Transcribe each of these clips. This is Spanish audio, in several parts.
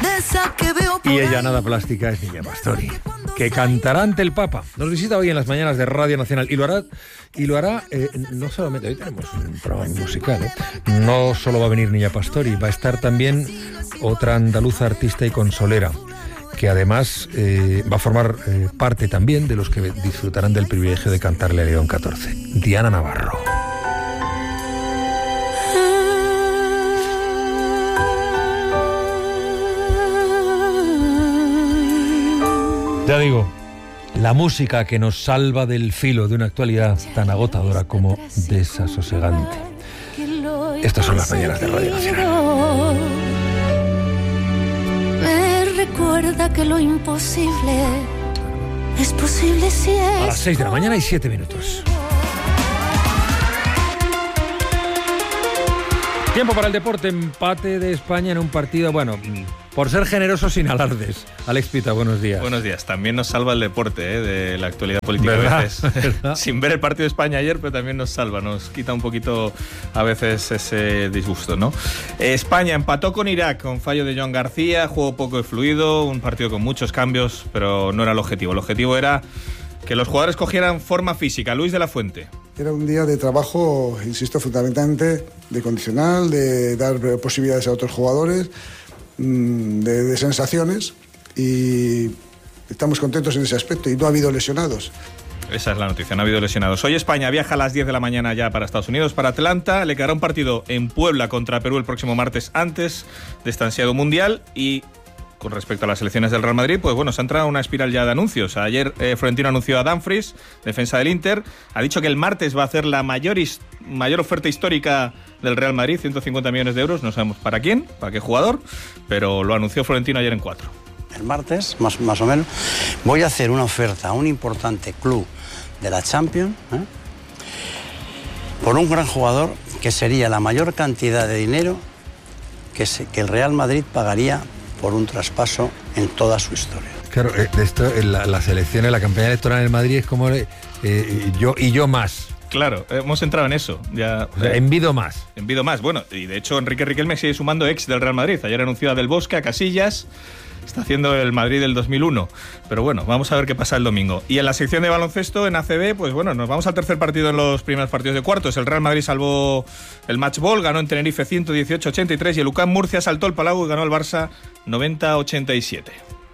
Y ella nada plástica es Niña Pastori, que cantará ante el Papa. Nos visita hoy en las mañanas de Radio Nacional y lo hará no solamente, hoy tenemos un programa musical, no solo va a venir Niña Pastori, va a estar también otra andaluza artista y consolera, que además va a formar parte también de los que disfrutarán del privilegio de cantarle a León XIV, Diana Navarro. Ya digo, la música que nos salva del filo de una actualidad tan agotadora como desasosegante. Estas son las mañanas de Radio Nacional. Me recuerda que lo imposible es posible si es. A las 6 de la mañana y 7 minutos. Tiempo para el deporte, empate de España en un partido, bueno, por ser generoso sin alardes. Alex Pita, buenos días. Buenos días. También nos salva el deporte de la actualidad política ¿verdad? A veces. ¿Verdad? Sin ver el partido de España ayer, pero también nos salva, nos quita un poquito a veces ese disgusto, ¿no? España empató con Irak con fallo de Joan García, juego poco fluido, un partido con muchos cambios, pero no era el objetivo. El objetivo era que los jugadores cogieran forma física. Luis de la Fuente. Era un día de trabajo, insisto, fundamentalmente de condicional, de dar posibilidades a otros jugadores, de sensaciones, y estamos contentos en ese aspecto y no ha habido lesionados. Esa es la noticia, no ha habido lesionados. Hoy España viaja a las 10 de la mañana ya para Estados Unidos, para Atlanta. Le quedará un partido en Puebla contra Perú el próximo martes antes de este ansiado mundial. Y con respecto a las elecciones del Real Madrid, pues bueno, se ha entrado una espiral ya de anuncios. Ayer Florentino anunció a Dumfries, defensa del Inter. Ha dicho que el martes va a hacer la mayor oferta histórica del Real Madrid, 150 millones de euros. No sabemos para quién, para qué jugador, pero lo anunció Florentino ayer en 4. El martes, más o menos, voy a hacer una oferta a un importante club de la Champions, por un gran jugador que sería la mayor cantidad de dinero que el Real Madrid pagaría por un traspaso en toda su historia. Claro, esto, las elecciones, la campaña electoral en Madrid es como yo más. Claro, hemos entrado en eso. Ya, o sea, envido más. Bueno, y de hecho Enrique Riquelme sigue sumando ex del Real Madrid. Ayer anunció a Del Bosque, a Casillas. Está haciendo el Madrid del 2001. Pero bueno, vamos a ver qué pasa el domingo. Y en la sección de baloncesto, en ACB, pues bueno, nos vamos al tercer partido en los primeros partidos de cuartos. El Real Madrid salvó el match ball, ganó en Tenerife 118-83 y el UCAM Murcia saltó el Palau y ganó el Barça 90-87.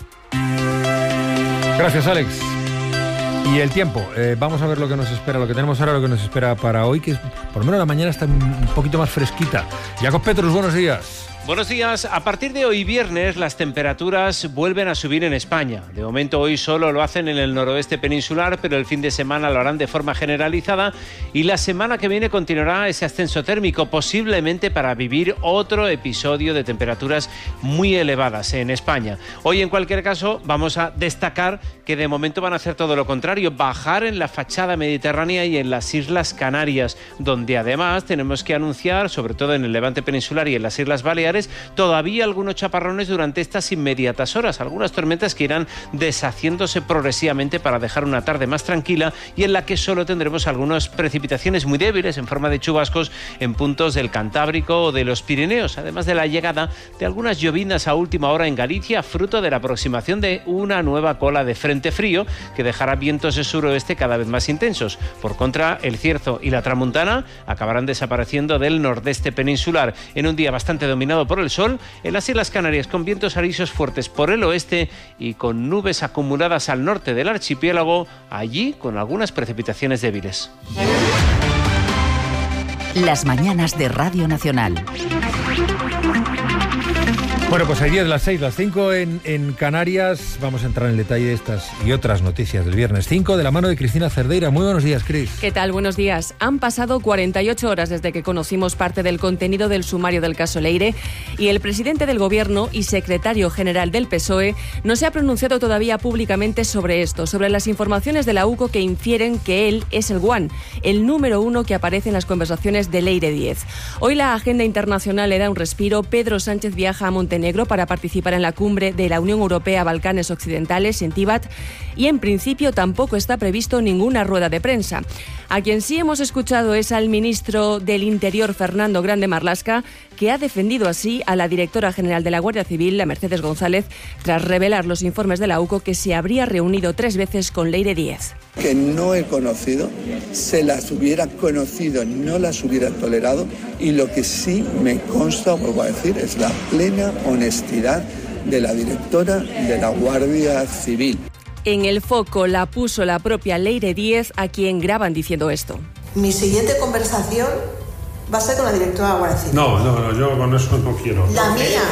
Gracias, Alex. Y el tiempo, vamos a ver lo que nos espera, lo que tenemos ahora, lo que nos espera para hoy, que por lo menos la mañana está un poquito más fresquita. Jacob Petrus, buenos días. Buenos días. A partir de hoy viernes las temperaturas vuelven a subir en España. De momento hoy solo lo hacen en el noroeste peninsular, pero el fin de semana lo harán de forma generalizada y la semana que viene continuará ese ascenso térmico, posiblemente para vivir otro episodio de temperaturas muy elevadas en España. Hoy en cualquier caso vamos a destacar que de momento van a hacer todo lo contrario, bajar en la fachada mediterránea y en las Islas Canarias, donde además tenemos que anunciar, sobre todo en el levante peninsular y en las Islas Baleares, todavía algunos chaparrones durante estas inmediatas horas, algunas tormentas que irán deshaciéndose progresivamente para dejar una tarde más tranquila y en la que solo tendremos algunas precipitaciones muy débiles en forma de chubascos en puntos del Cantábrico o de los Pirineos, además de la llegada de algunas lloviznas a última hora en Galicia, fruto de la aproximación de una nueva cola de frente frío que dejará vientos de suroeste cada vez más intensos. Por contra, el Cierzo y la Tramuntana acabarán desapareciendo del nordeste peninsular en un día bastante dominado por el sol, en las Islas Canarias con vientos arisos fuertes por el oeste y con nubes acumuladas al norte del archipiélago, allí con algunas precipitaciones débiles. Las mañanas de Radio Nacional. Bueno, pues hay 10, las 6, las 5 en Canarias. Vamos a entrar en el detalle de estas y otras noticias del viernes 5 de la mano de Cristina Cerdeira. Muy buenos días, Cris. ¿Qué tal? Buenos días. Han pasado 48 horas desde que conocimos parte del contenido del sumario del caso Leire y el presidente del Gobierno y secretario general del PSOE no se ha pronunciado todavía públicamente sobre esto, sobre las informaciones de la UCO que infieren que él es el Guan, el número 1 que aparece en las conversaciones de Leire 10. Hoy la agenda internacional le da un respiro. Pedro Sánchez viaja a Montenegro para participar en la cumbre de la Unión Europea Balcanes Occidentales en Tibat y en principio tampoco está previsto ninguna rueda de prensa. A quien sí hemos escuchado es al ministro del Interior, Fernando Grande Marlaska, que ha defendido así a la directora general de la Guardia Civil, la Mercedes González, tras revelar los informes de la UCO que se habría reunido 3 veces con Leire Díez. Que no he conocido, se las hubiera conocido, no las hubiera tolerado, y lo que sí me consta, vuelvo a decir, es la plena honestidad de la directora de la Guardia Civil. En el foco la puso la propia Leire Díez, a quien graban diciendo esto. Mi siguiente conversación va a ser con la directora de la Guardia Civil. No, yo con eso no quiero. La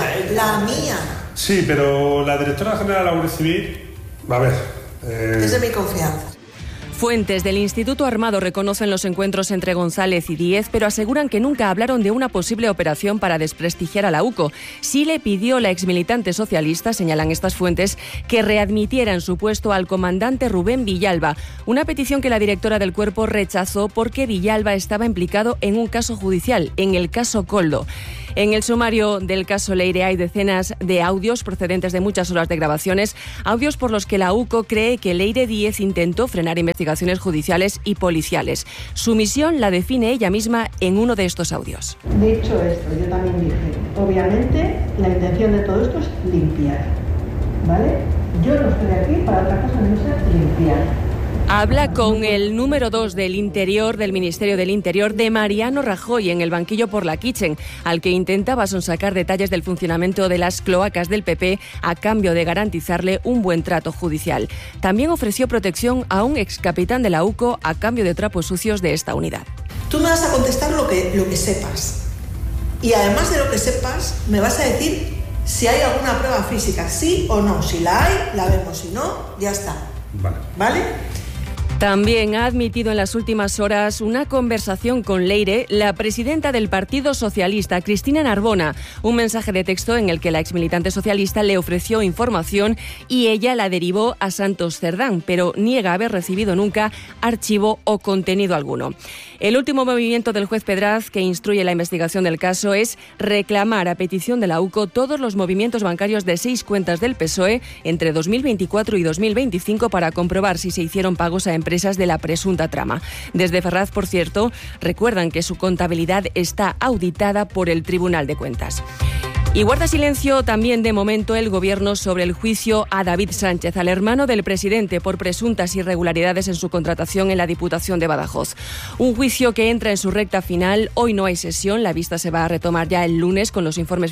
mía. Sí, pero la directora general de la Guardia Civil, a ver... Es de mi confianza. Fuentes del Instituto Armado reconocen los encuentros entre González y Díez, pero aseguran que nunca hablaron de una posible operación para desprestigiar a la UCO. Sí le pidió la exmilitante socialista, señalan estas fuentes, que readmitiera en su puesto al comandante Rubén Villalba, una petición que la directora del cuerpo rechazó porque Villalba estaba implicado en un caso judicial, en el caso Koldo. En el sumario del caso Leire hay decenas de audios procedentes de muchas horas de grabaciones, audios por los que la UCO cree que Leire Díez intentó frenar investigaciones judiciales y policiales. Su misión la define ella misma en uno de estos audios. Dicho esto, yo también dije, obviamente la intención de todo esto es limpiar, ¿vale? Yo no estoy aquí para otra cosa que no sea limpiar. Habla con el número 2 del Interior, del Ministerio del Interior, de Mariano Rajoy, en el banquillo por la Kitchen, al que intentaba sonsacar detalles del funcionamiento de las cloacas del PP a cambio de garantizarle un buen trato judicial. También ofreció protección a un excapitán de la UCO a cambio de trapos sucios de esta unidad. Tú me vas a contestar lo que sepas. Y además de lo que sepas, me vas a decir si hay alguna prueba física, sí o no. Si la hay, la vemos. Si no, ya está. ¿Vale? También ha admitido en las últimas horas una conversación con Leire, la presidenta del Partido Socialista, Cristina Narbona, un mensaje de texto en el que la exmilitante socialista le ofreció información y ella la derivó a Santos Cerdán, pero niega haber recibido nunca archivo o contenido alguno. El último movimiento del juez Pedraz, que instruye la investigación del caso, es reclamar a petición de la UCO todos los movimientos bancarios de 6 cuentas del PSOE entre 2024 y 2025 para comprobar si se hicieron pagos a empresas de la presunta trama. Desde Ferraz, por cierto, recuerdan que su contabilidad está auditada por el Tribunal de Cuentas. Y guarda silencio también de momento el Gobierno sobre el juicio a David Sánchez, al hermano del presidente, por presuntas irregularidades en su contratación en la Diputación de Badajoz. Un juicio que entra en su recta final. Hoy no hay sesión, la vista se va a retomar ya el lunes con los informes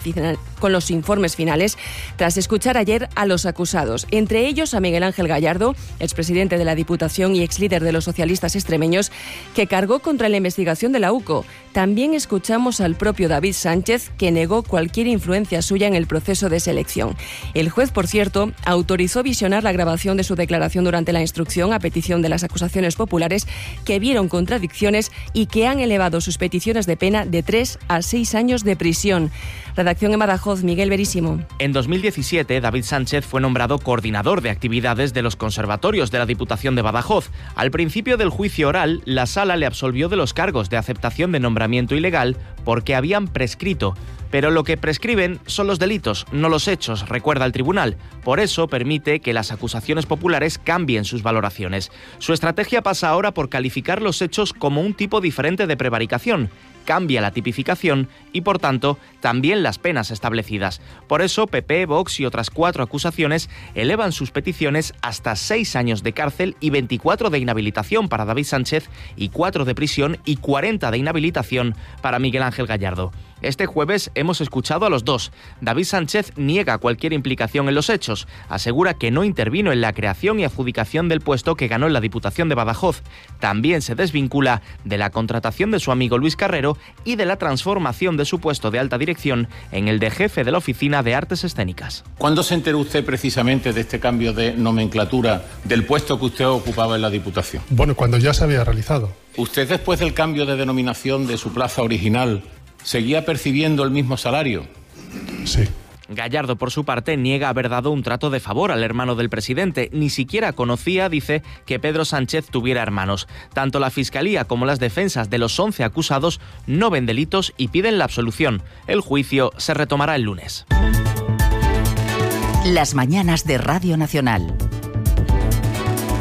finales, tras escuchar ayer a los acusados, entre ellos a Miguel Ángel Gallardo, expresidente de la Diputación y exlíder de los socialistas extremeños, que cargó contra la investigación de la UCO. También escuchamos al propio David Sánchez, que negó cualquier influencia suya en el proceso de selección. El juez, por cierto, autorizó visionar la grabación de su declaración durante la instrucción a petición de las acusaciones populares, que vieron contradicciones y que han elevado sus peticiones de pena de 3 a 6 años de prisión. Redacción en Badajoz, Miguel Verísimo. En 2017, David Sánchez fue nombrado coordinador de actividades de los conservatorios de la Diputación de Badajoz. Al principio del juicio oral, la sala le absolvió de los cargos de aceptación de nombramiento ilegal porque habían prescrito. Pero lo que prescriben son los delitos, no los hechos, recuerda el tribunal. Por eso permite que las acusaciones populares cambien sus valoraciones. Su estrategia pasa ahora por calificar los hechos como un tipo diferente de prevaricación. Cambia la tipificación y, por tanto, también las penas establecidas. Por eso, PP, Vox y otras 4 acusaciones elevan sus peticiones hasta 6 años de cárcel y 24 de inhabilitación para David Sánchez y 4 de prisión y 40 de inhabilitación para Miguel Ángel Gallardo. Este jueves hemos escuchado a los dos. David Sánchez niega cualquier implicación en los hechos. Asegura que no intervino en la creación y adjudicación del puesto que ganó en la Diputación de Badajoz. También se desvincula de la contratación de su amigo Luis Carrero y de la transformación de su puesto de alta dirección en el de jefe de la Oficina de Artes Escénicas. ¿Cuándo se enteró usted precisamente de este cambio de nomenclatura del puesto que usted ocupaba en la Diputación? Bueno, cuando ya se había realizado. ¿Usted, después del cambio de denominación de su plaza original, seguía percibiendo el mismo salario? Sí. Gallardo, por su parte, niega haber dado un trato de favor al hermano del presidente. Ni siquiera conocía, dice, que Pedro Sánchez tuviera hermanos. Tanto la Fiscalía como las defensas de los 11 acusados no ven delitos y piden la absolución. El juicio se retomará el lunes. Las mañanas de Radio Nacional.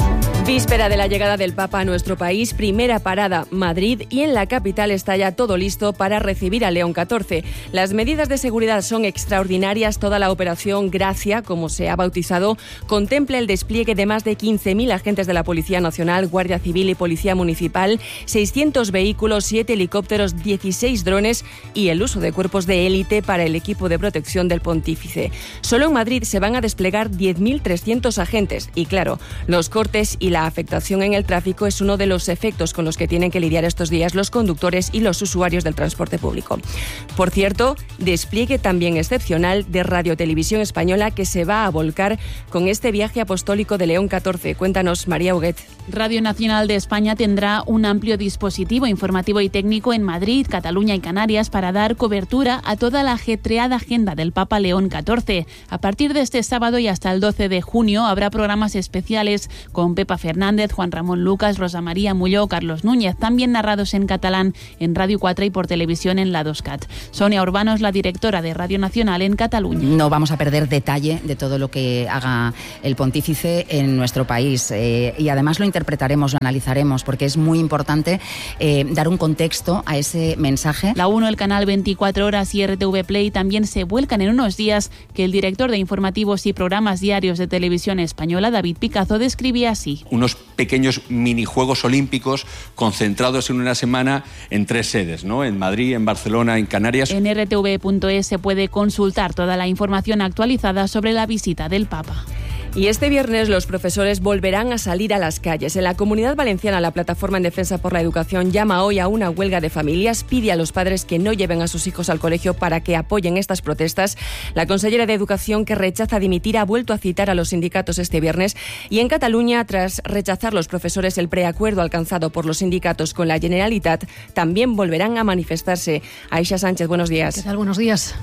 Víspera de la llegada del Papa a nuestro país, primera parada Madrid, y en la capital está ya todo listo para recibir a León XIV. Las medidas de seguridad son extraordinarias. Toda la operación Gracia, como se ha bautizado, contempla el despliegue de más de 15.000 agentes de la Policía Nacional, Guardia Civil y Policía Municipal, 600 vehículos, 7 helicópteros, 16 drones y el uso de cuerpos de élite para el equipo de protección del pontífice. Solo en Madrid se van a desplegar 10.300 agentes y, claro, los cortes y la afectación en el tráfico es uno de los efectos con los que tienen que lidiar estos días los conductores y los usuarios del transporte público. Por cierto, despliegue también excepcional de Radio Televisión Española, que se va a volcar con este viaje apostólico de León XIV. Cuéntanos, María Huguet. Radio Nacional de España tendrá un amplio dispositivo informativo y técnico en Madrid, Cataluña y Canarias para dar cobertura a toda la ajetreada agenda del Papa León XIV. A partir de este sábado y hasta el 12 de junio habrá programas especiales con Pepa Fernández, Juan Ramón Lucas, Rosa María Mulló, Carlos Núñez, también narrados en catalán en Radio 4 y por televisión en la 2CAT. Sonia Urbano es la directora de Radio Nacional en Cataluña. No vamos a perder detalle de todo lo que haga el pontífice en nuestro país y además lo interpretaremos, lo analizaremos, porque es muy importante dar un contexto a ese mensaje. La 1, el canal 24 Horas y RTV Play también se vuelcan en unos días que el director de informativos y programas diarios de Televisión Española, David Picazo, describía así. Unos pequeños minijuegos olímpicos concentrados en una semana en 3 sedes, ¿no? En Madrid, en Barcelona, en Canarias. En rtv.es se puede consultar toda la información actualizada sobre la visita del Papa. Y este viernes los profesores volverán a salir a las calles. En la Comunidad Valenciana, la Plataforma en Defensa por la Educación llama hoy a una huelga de familias, pide a los padres que no lleven a sus hijos al colegio para que apoyen estas protestas. La consellera de Educación, que rechaza dimitir, ha vuelto a citar a los sindicatos este viernes. Y en Cataluña, tras rechazar los profesores el preacuerdo alcanzado por los sindicatos con la Generalitat, también volverán a manifestarse. Aisha Sánchez, buenos días. ¿Qué tal? Buenos días.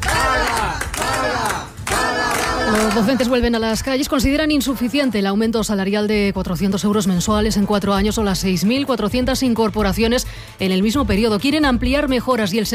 Los docentes vuelven a las calles. Consideran insuficiente el aumento salarial de 400 euros mensuales en 4 años o las 6.400 incorporaciones en el mismo periodo. Quieren ampliar mejoras y el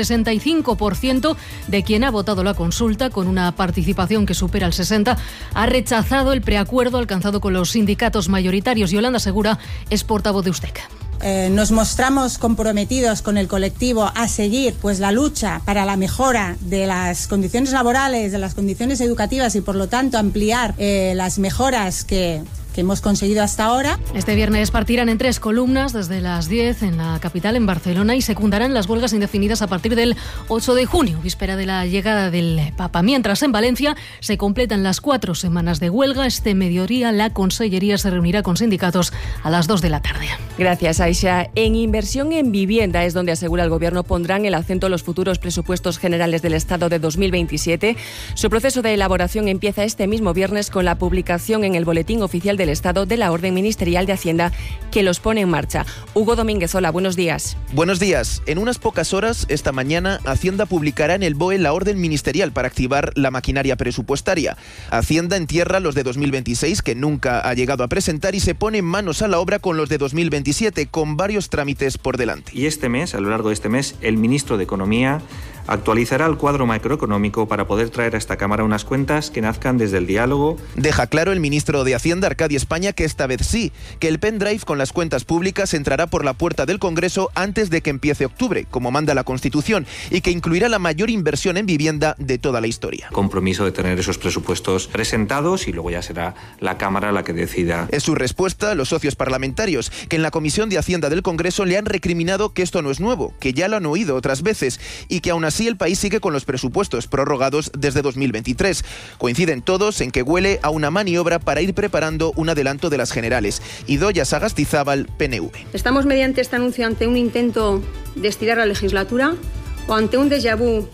65% de quien ha votado la consulta, con una participación que supera el 60%, ha rechazado el preacuerdo alcanzado con los sindicatos mayoritarios. Yolanda Segura es portavoz de USTEC. Nos mostramos comprometidos con el colectivo a seguir la lucha para la mejora de las condiciones laborales, de las condiciones educativas y por lo tanto ampliar las mejoras que hemos conseguido hasta ahora. Este viernes partirán en 3 columnas desde las 10 en la capital, en Barcelona, y secundarán las huelgas indefinidas a partir del 8 de junio, víspera de la llegada del Papa. Mientras, en Valencia se completan las 4 semanas de huelga. Este mediodía la Consellería se reunirá con sindicatos a las 2 de la tarde. Gracias, Aisha. En inversión en vivienda es donde, asegura el Gobierno, pondrán el acento los futuros presupuestos generales del Estado de 2027. Su proceso de elaboración empieza este mismo viernes con la publicación en el Boletín Oficial del Estado de la Orden Ministerial de Hacienda, que los pone en marcha. Hugo Domínguez, hola, buenos días. Buenos días. En unas pocas horas, esta mañana, Hacienda publicará en el BOE la orden ministerial para activar la maquinaria presupuestaria. Hacienda entierra los de 2026, que nunca ha llegado a presentar, y se pone manos a la obra con los de 2027, con varios trámites por delante. Y a lo largo de este mes, el ministro de Economía actualizará el cuadro macroeconómico para poder traer a esta Cámara unas cuentas que nazcan desde el diálogo. Deja claro el ministro de Hacienda, Arcadio España, que esta vez sí, que el pendrive con las cuentas públicas entrará por la puerta del Congreso antes de que empiece octubre, como manda la Constitución, y que incluirá la mayor inversión en vivienda de toda la historia. Compromiso de tener esos presupuestos presentados y luego ya será la Cámara la que decida. Es su respuesta a los socios parlamentarios, que en la Comisión de Hacienda del Congreso le han recriminado que esto no es nuevo, que ya lo han oído otras veces y que aún así el país sigue con los presupuestos prorrogados desde 2023. Coinciden todos en que huele a una maniobra para ir preparando un adelanto de las generales. Idoia Sagastizábal, PNV. ¿Estamos mediante este anuncio ante un intento de estirar la legislatura o ante un déjà vu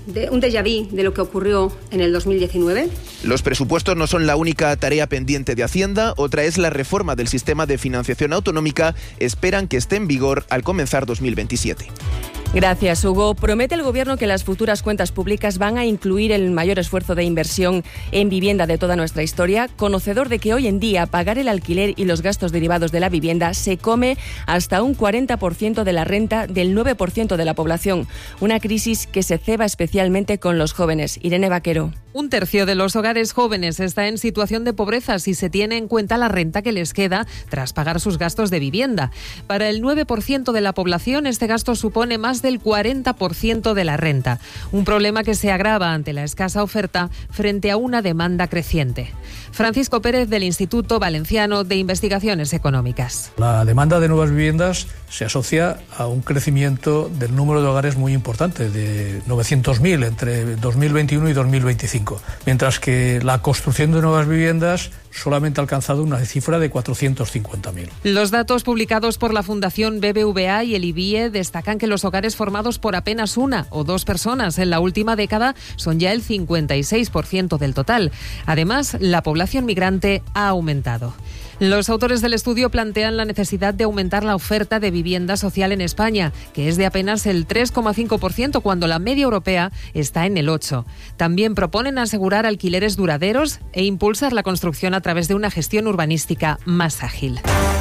de lo que ocurrió en el 2019? Los presupuestos no son la única tarea pendiente de Hacienda. Otra es la reforma del sistema de financiación autonómica. Esperan que esté en vigor al comenzar 2027. Gracias, Hugo. Promete el Gobierno que las futuras cuentas públicas van a incluir el mayor esfuerzo de inversión en vivienda de toda nuestra historia, conocedor de que hoy en día pagar el alquiler y los gastos derivados de la vivienda se come hasta un 40% de la renta del 9% de la población. Una crisis que se ceba especialmente con los jóvenes. Irene Vaquero. Un tercio de los hogares jóvenes está en situación de pobreza si se tiene en cuenta la renta que les queda tras pagar sus gastos de vivienda. Para el 9% de la población, este gasto supone más del 40% de la renta. Un problema que se agrava ante la escasa oferta frente a una demanda creciente. Francisco Pérez, del Instituto Valenciano de Investigaciones Económicas. La demanda de nuevas viviendas se asocia a un crecimiento del número de hogares muy importante, de 900.000 entre 2021 y 2025. Mientras que la construcción de nuevas viviendas solamente ha alcanzado una cifra de 450.000. Los datos publicados por la Fundación BBVA y el IBIE destacan que los hogares formados por apenas una o dos personas en la última década son ya el 56% del total. Además, la población migrante ha aumentado. Los autores del estudio plantean la necesidad de aumentar la oferta de vivienda social en España, que es de apenas el 3,5% cuando la media europea está en el 8%. También proponen asegurar alquileres duraderos e impulsar la construcción a través de una gestión urbanística más ágil.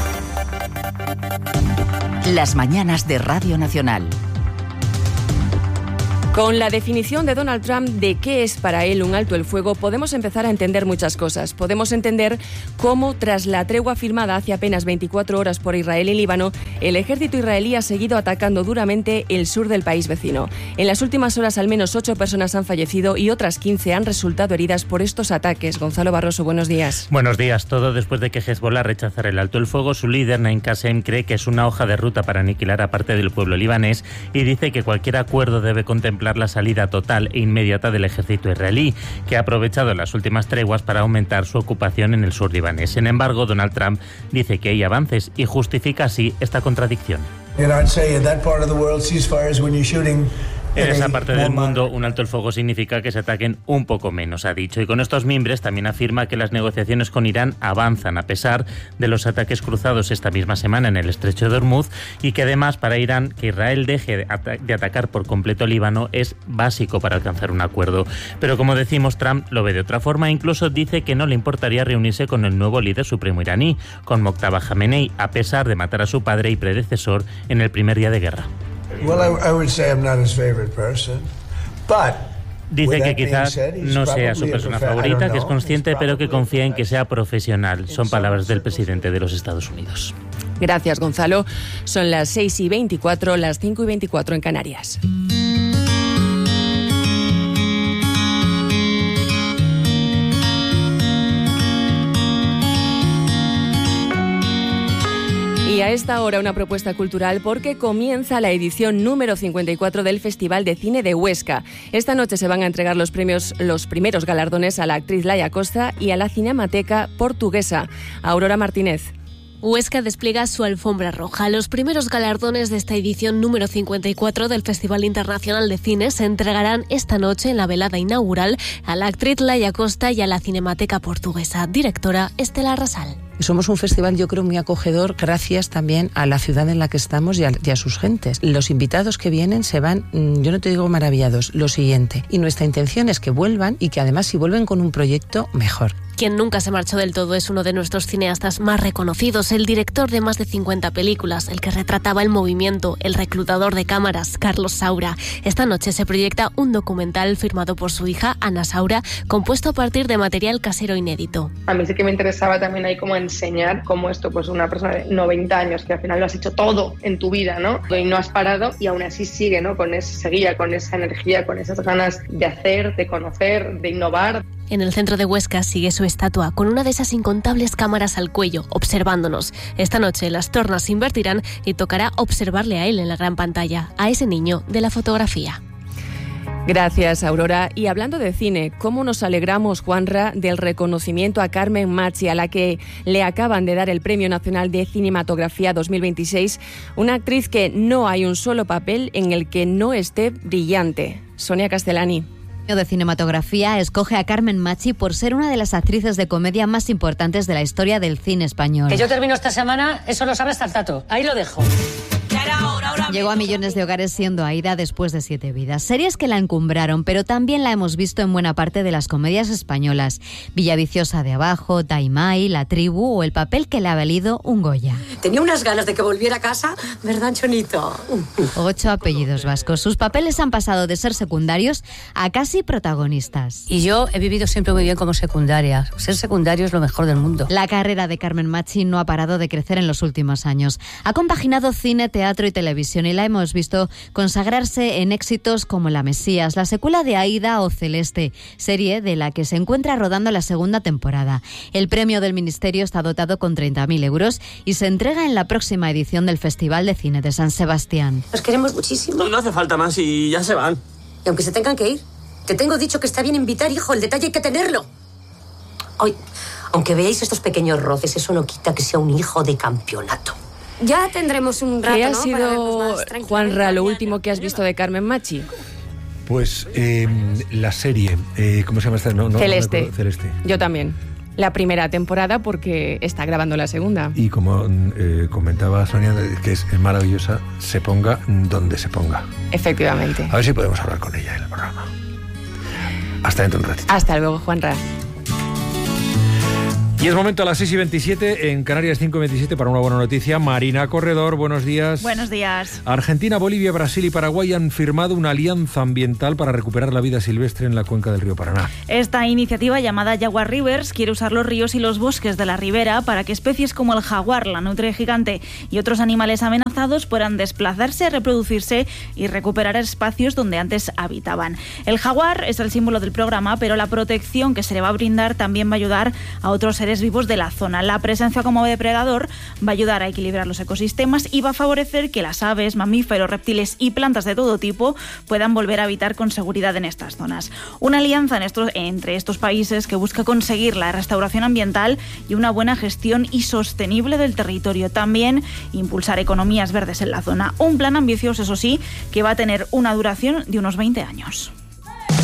Las mañanas de Radio Nacional. Con la definición de Donald Trump de qué es para él un alto el fuego, podemos empezar a entender muchas cosas. Podemos entender cómo, tras la tregua firmada hace apenas 24 horas por Israel y Líbano, el ejército israelí ha seguido atacando duramente el sur del país vecino. En las últimas horas, al menos 8 personas han fallecido y otras 15 han resultado heridas por estos ataques. Gonzalo Barroso, buenos días. Buenos días. Todo después de que Hezbollah rechazara el alto el fuego, su líder, Naim Qassem, cree que es una hoja de ruta para aniquilar a parte del pueblo libanés y dice que cualquier acuerdo debe contemplar la salida total e inmediata del ejército israelí, que ha aprovechado las últimas treguas para aumentar su ocupación en el sur libanés. Sin embargo, Donald Trump dice que hay avances y justifica así esta contradicción. En esa parte del mundo, un alto el fuego significa que se ataquen un poco menos, ha dicho. Y con estos mimbres también afirma que las negociaciones con Irán avanzan a pesar de los ataques cruzados esta misma semana en el estrecho de Hormuz, y que además para Irán que Israel deje de atacar por completo Líbano es básico para alcanzar un acuerdo. Pero como decimos, Trump lo ve de otra forma e incluso dice que no le importaría reunirse con el nuevo líder supremo iraní, con Mojtaba Khamenei, a pesar de matar a su padre y predecesor en el primer día de guerra. Dice que quizás no sea su persona favorita, que es consciente, pero que confía en que sea profesional. Son palabras del presidente de los Estados Unidos. Gracias, Gonzalo. Son las 6:24, las 5:24 en Canarias. Y a esta hora una propuesta cultural porque comienza la edición número 54 del Festival de Cine de Huesca. Esta noche se van a entregar los primeros galardones a la actriz Laia Costa y a la Cinemateca Portuguesa. Aurora Martínez. Huesca despliega su alfombra roja. Los primeros galardones de esta edición número 54 del Festival Internacional de Cine se entregarán esta noche en la velada inaugural a la actriz Laia Costa y a la Cinemateca Portuguesa. Directora Estela Rasal. Somos un festival, yo creo, muy acogedor gracias también a la ciudad en la que estamos y a sus gentes. Los invitados que vienen se van, yo no te digo maravillados, lo siguiente. Y nuestra intención es que vuelvan y que además si vuelven con un proyecto, mejor. Quien nunca se marchó del todo es uno de nuestros cineastas más reconocidos, el director de más de 50 películas, el que retrataba el movimiento, el reclutador de cámaras, Carlos Saura. Esta noche se proyecta un documental firmado por su hija, Ana Saura, compuesto a partir de material casero inédito. A mí sí que me interesaba también ahí como enseñar cómo esto, pues una persona de 90 años que al final lo has hecho todo en tu vida, ¿no? Y no has parado y aún así sigue, ¿no? Seguía con esa energía, con esas ganas de hacer, de conocer, de innovar. En el centro de Huesca sigue su estatua, con una de esas incontables cámaras al cuello, observándonos. Esta noche las tornas se invertirán y tocará observarle a él en la gran pantalla, a ese niño de la fotografía. Gracias, Aurora. Y hablando de cine, ¿cómo nos alegramos, Juanra, del reconocimiento a Carmen Machi, a la que le acaban de dar el Premio Nacional de Cinematografía 2026? Una actriz que no hay un solo papel en el que no esté brillante. Sonia Castellani. De cinematografía escoge a Carmen Machi por ser una de las actrices de comedia más importantes de la historia del cine español. Que yo termino esta semana, eso lo sabe hasta el tato. Ahí lo dejo. Ya era hora, ahora Llegó a millones de hogares siendo Aída después de 7 vidas. Series que la encumbraron, pero también la hemos visto en buena parte de las comedias españolas. Villaviciosa de Abajo, Taimai, La Tribu o el papel que le ha valido un Goya. Tenía unas ganas de que volviera a casa, ¿verdad, Chonito? 8 apellidos vascos. Sus papeles han pasado de ser secundarios a casi protagonistas. Y yo he vivido siempre muy bien como secundaria. Ser secundario es lo mejor del mundo. La carrera de Carmen Machi no ha parado de crecer en los últimos años. Ha compaginado cine, teatro y televisión y la hemos visto consagrarse en éxitos como La Mesías, la secuela de Aída o Celeste, serie de la que se encuentra rodando la segunda temporada. El premio del Ministerio está dotado con 30.000 euros y se entrega en la próxima edición del Festival de Cine de San Sebastián. Os queremos muchísimo. No hace falta más y ya se van. Y aunque se tengan que ir, te tengo dicho que está bien invitar, hijo, el detalle hay que tenerlo. Hoy, aunque veáis estos pequeños roces, eso no quita que sea un hijo de campeonato. Ya tendremos un rato, ¿Qué ha ¿no? sido, Juanra, lo último que has visto de Carmen Machi? Pues la serie, ¿cómo se llama esta? No, Celeste. No Celeste. Yo también. La primera temporada porque está grabando la segunda. Y como comentaba Sonia, que es maravillosa, se ponga donde se ponga. Efectivamente. A ver si podemos hablar con ella en el programa. Hasta dentro de un ratito. Hasta luego, Juanra. Y es momento a las 6:27, en Canarias 5:27 para una buena noticia. Marina Corredor, buenos días. Buenos días. Argentina, Bolivia, Brasil y Paraguay han firmado una alianza ambiental para recuperar la vida silvestre en la cuenca del río Paraná. Esta iniciativa, llamada Jaguar Rivers, quiere usar los ríos y los bosques de la ribera para que especies como el jaguar, la nutria gigante y otros animales amenazados puedan desplazarse, reproducirse y recuperar espacios donde antes habitaban. El jaguar es el símbolo del programa, pero la protección que se le va a brindar también va a ayudar a otros seres vivos de la zona. La presencia como depredador va a ayudar a equilibrar los ecosistemas y va a favorecer que las aves, mamíferos, reptiles y plantas de todo tipo puedan volver a habitar con seguridad en estas zonas. Una alianza entre estos países que busca conseguir la restauración ambiental y una buena gestión y sostenible del territorio. También impulsar economías verdes en la zona. Un plan ambicioso, eso sí, que va a tener una duración de unos 20 años.